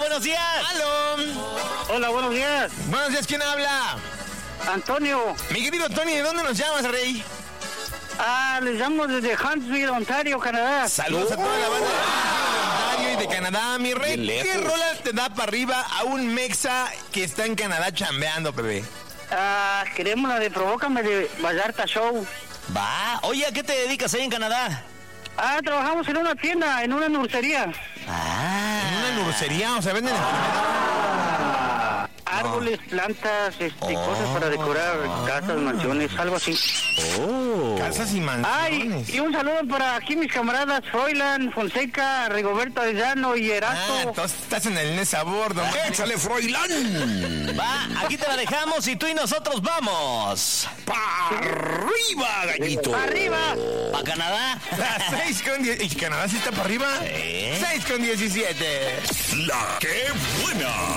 buenos días. ¡Aló! Hola, buenos días. Buenos días, ¿quién habla? Antonio. Mi querido Tony, ¿de dónde nos llamas, Rey? Les llamo desde Huntsville, Ontario, Canadá. Saludos a toda la banda de Ontario y de Canadá, mi Rey. ¿Qué rola te da para arriba a un mexa que está en Canadá chambeando, bebé? Queremos la de Provócame de Vallarta Show. Va. Oye, ¿a qué te dedicas ahí en Canadá? Trabajamos en una tienda, en una nursería. ¿En una nursería? O sea, venden... Árboles, plantas, cosas para decorar casas, mansiones, algo así. Casas y mansiones. Y un saludo para aquí mis camaradas Froilán, Fonseca, Rigoberto Arellano y Erasto. Entonces estás en el Nesa Bordo. ¡Échale, Froilán! Va, aquí te la dejamos y tú y nosotros vamos. ¡Pa' arriba, gallito! ¡Para arriba! ¿A Canadá? 6:10. ¿Y Canadá sí está para arriba? Sí. 6:17. La que buena.